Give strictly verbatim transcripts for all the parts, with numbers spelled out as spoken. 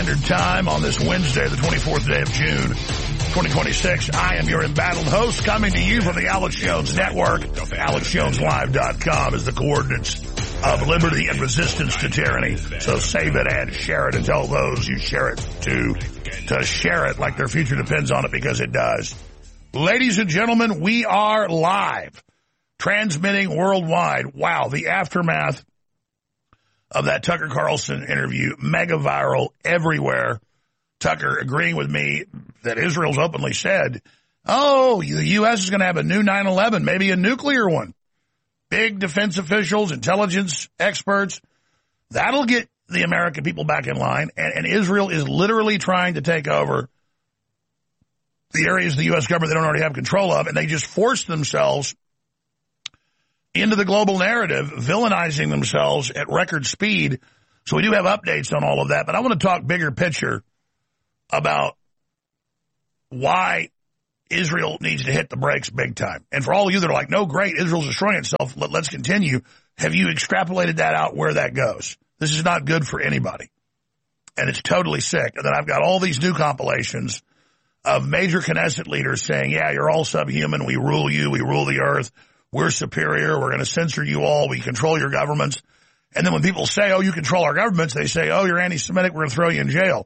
Standard Time on this Wednesday, the twenty-fourth day of June, twenty twenty-six. I am your embattled host coming to you from the Alex Jones Network. alex jones live dot com is the coordinates of liberty and resistance to tyranny. So save it and share it and tell those you share it to, to share it like their future depends on it, because it does. Ladies and gentlemen, we are live, transmitting worldwide. Wow, the aftermath of that Tucker Carlson interview, mega viral everywhere. Tucker agreeing with me that Israel's openly said, oh, the U S is going to have a new nine eleven, maybe a nuclear one. Big defense officials, intelligence experts. That'll get the American people back in line. And, and Israel is literally trying to take over the areas of the U S government they don't already have control of, and they just force themselves into the global narrative, villainizing themselves at record speed. So we do have updates on all of that, but I want to talk bigger picture about why Israel needs to hit the brakes big time. And for all of you that are like, no, great, Israel's destroying itself, let, let's continue. Have you extrapolated that out where that goes? This is not good for anybody. And it's totally sick. And then I've got all these new compilations of major Knesset leaders saying, yeah, you're all subhuman, we rule you, we rule the earth. We're superior. We're going to censor you all. We control your governments. And then when people say, oh, you control our governments, they say, oh, you're anti-Semitic. We're going to throw you in jail.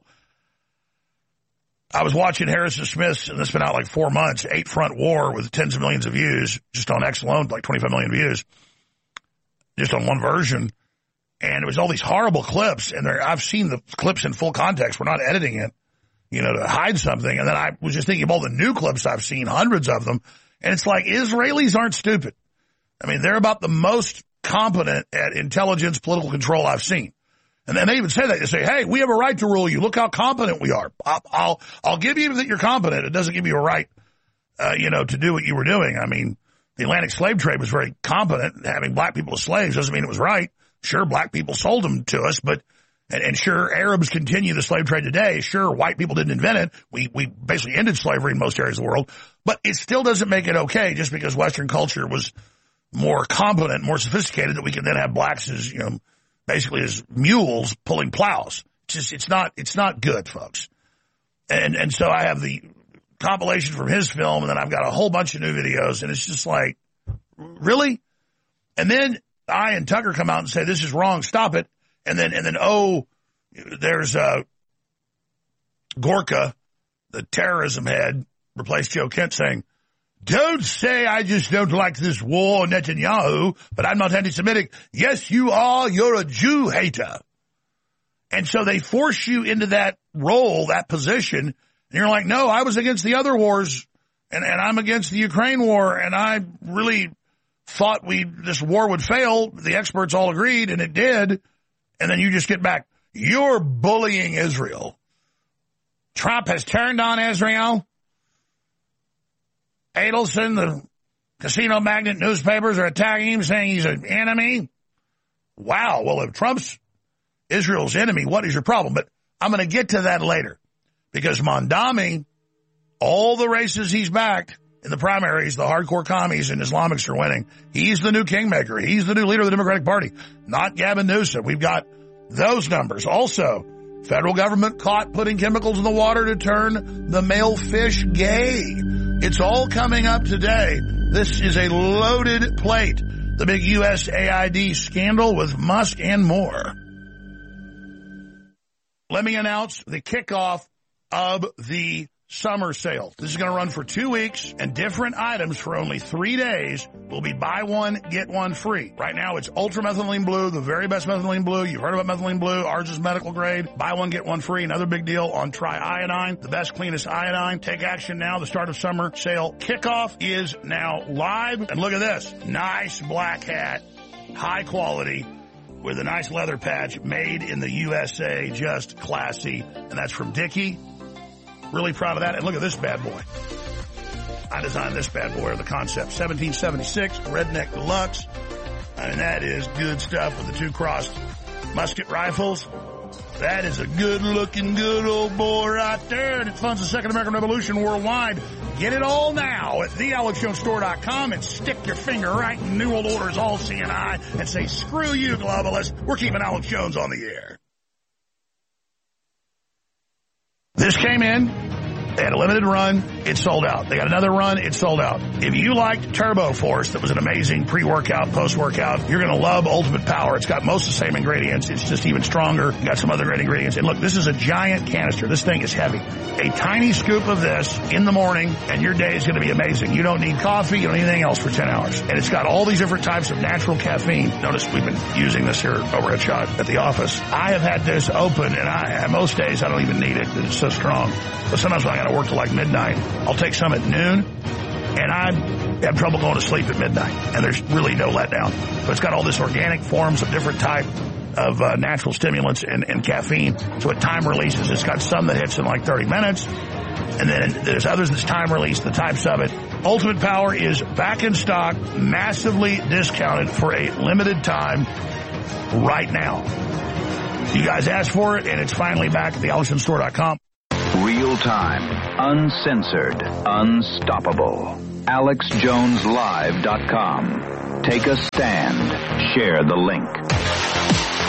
I was watching Harrison Smith's, and this has been out like four months, Eight Front War with tens of millions of views, just on X alone, like twenty-five million views, just on one version. And it was all these horrible clips. And there, I've seen the clips in full context. We're not editing it, you know, to hide something. And then I was just thinking of all the new clips I've seen, hundreds of them. And it's like, Israelis aren't stupid. I mean, they're about the most competent at intelligence, political control I've seen. And then they even say that. They say, hey, we have a right to rule you. Look how competent we are. I'll, I'll, I'll give you that you're competent. It doesn't give you a right, uh, you know, to do what you were doing. I mean, the Atlantic slave trade was very competent. Having black people as slaves doesn't mean it was right. Sure, black people sold them to us, but, and, and sure, Arabs continue the slave trade today. Sure, white people didn't invent it. We, we basically ended slavery in most areas of the world. But it still doesn't make it okay just because Western culture was more competent, more sophisticated, that we can then have blacks as, you know, basically as mules pulling plows. It's just, it's not, it's not good, folks. And, and so I have the compilation from his film, and then I've got a whole bunch of new videos, and it's just like, really? And then I and Tucker come out and say, this is wrong, stop it. And then, and then, oh, there's, uh, Gorka, the terrorism head, replaced Joe Kent, saying, don't say I just don't like this war, Netanyahu, but I'm not anti-Semitic. Yes, you are. You're a Jew hater. And so they force you into that role, that position. And you're like, no, I was against the other wars, and, and I'm against the Ukraine war, and I really thought we this war would fail. The experts all agreed, and it did. And then you just get back, you're bullying Israel. Trump has turned on Israel. Adelson, the casino magnate newspapers are attacking him, saying he's an enemy. Wow. Well, if Trump's Israel's enemy, what is your problem? But I'm going to get to that later, because Mondami, all the races he's backed in the primaries, the hardcore commies and Islamics are winning. He's the new kingmaker. He's the new leader of the Democratic Party, not Gavin Newsom. We've got those numbers. Also, federal government caught putting chemicals in the water to turn the male fish gay. It's all coming up today. This is a loaded plate. The big U S A I D scandal with Musk and more. Let me announce the kickoff of the summer sale. This is going to run for two weeks, and different items for only three days will be buy one, get one free. Right now, it's Ultra Methylene Blue, the very best methylene blue. You've heard about methylene blue. Ours is medical grade. Buy one, get one free. Another big deal on Tri-Iodine, the best, cleanest iodine. Take action now. The start of summer sale kickoff is now live. And look at this. Nice black hat, high quality, with a nice leather patch, made in the U S A, just classy. And that's from Dickie. Really proud of that. And look at this bad boy. I designed this bad boy, or the concept. seventeen seventy-six, Redneck Deluxe. I mean, that is good stuff with the two crossed musket rifles. That is a good-looking, good old boy right there, and it funds the Second American Revolution worldwide. Get it all now at the alex jones store dot com and stick your finger right in New World Order's all C N I and say, screw you, globalists. We're keeping Alex Jones on the air. This came in. They had a limited run. It sold out. They got another run. It sold out. If you liked Turbo Force, that was an amazing pre-workout, post-workout, you're going to love Ultimate Power. It's got most of the same ingredients. It's just even stronger. Got some other great ingredients. And look, this is a giant canister. This thing is heavy. A tiny scoop of this in the morning, and your day is going to be amazing. You don't need coffee. You don't need anything else for ten hours. And it's got all these different types of natural caffeine. Notice we've been using this here over at Shot at the office. I have had this open, and I, most days I don't even need it because it's so strong. But sometimes when I got to work till like midnight, I'll take some at noon, and I have trouble going to sleep at midnight, and there's really no letdown. But it's got all this organic forms of different type of uh, natural stimulants and, and caffeine. So at time releases, it's got some that hits in like thirty minutes, and then there's others that's time release, the types of it. Ultimate Power is back in stock, massively discounted for a limited time right now. You guys asked for it, and it's finally back at the alex jones store dot com. Real time, uncensored, unstoppable. alex jones live dot com. Take a stand. Share the link.